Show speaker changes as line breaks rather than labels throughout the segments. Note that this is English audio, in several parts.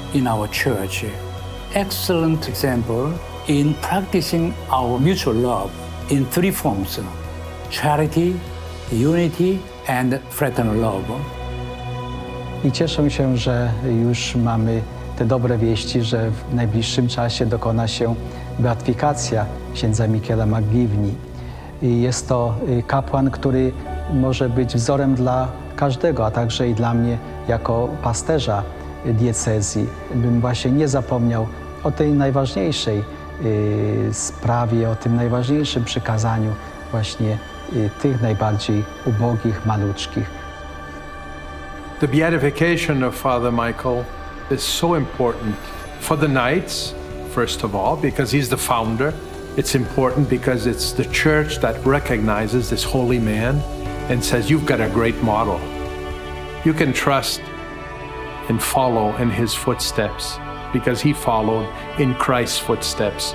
in our church. Excellent example in practicing our mutual love in three forms: charity, unity, and fraternal love.
I cieszę się, że już mamy te dobre wieści, że w najbliższym czasie dokona się beatyfikacja księdza Michaela McGivney. I jest to kapłan, który może być wzorem dla każdego, a także i dla mnie jako pasterza diecezji, bym właśnie nie zapomniał o tej najważniejszej sprawie, o tym najważniejszym przykazaniu właśnie tych najbardziej ubogich, maluczkich.
The beatification of Father Michael is so important for the Knights, first of all, because he's the founder. It's important because it's the church that recognizes this holy man and says, you've got a great model. You can trust and follow in his footsteps because he followed in Christ's footsteps.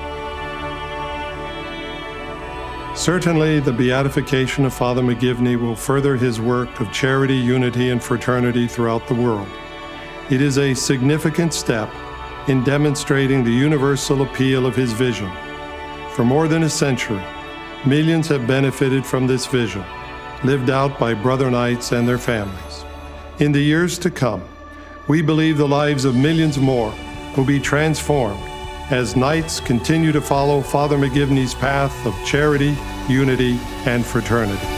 Certainly, the beatification of Father McGivney will further his work of charity, unity, and fraternity throughout the world. It is a significant step in demonstrating the universal appeal of his vision. For more than a century, millions have benefited from this vision, lived out by Brother Knights and their families. In the years to come, we believe the lives of millions more will be transformed as Knights continue to follow Father McGivney's path of charity, unity, and fraternity.